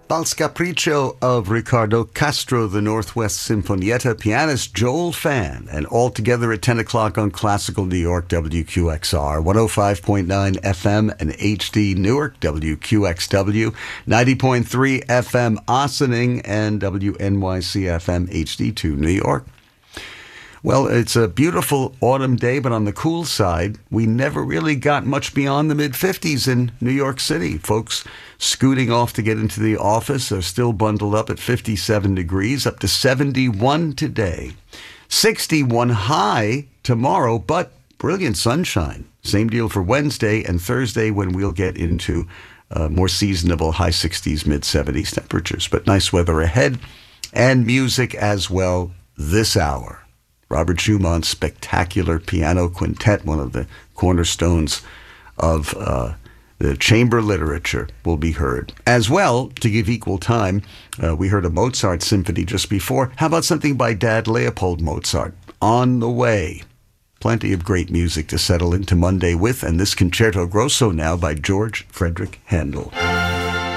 Vals Capriccio of Ricardo Castro, the Northwest Sinfonietta, pianist Joel Fan, and all together at 10 o'clock on Classical New York, WQXR, 105.9 FM and HD Newark, WQXW, 90.3 FM Ossining, and WNYC FM HD2 New York. Well, it's a beautiful autumn day, but on the cool side, we never really got much beyond the mid-50s in New York City. Folks scooting off to get into the office are still bundled up at 57 degrees, up to 71 today. 61 high tomorrow, but brilliant sunshine. Same deal for Wednesday and Thursday when we'll get into more seasonable high 60s, mid-70s temperatures. But nice weather ahead and music as well this hour. Robert Schumann's spectacular piano quintet, one of the cornerstones of the chamber literature, will be heard. As well, to give equal time, we heard a Mozart symphony just before. How about something by Dad Leopold Mozart? On the Way. Plenty of great music to settle into Monday with, and this Concerto Grosso now by George Frederick Handel.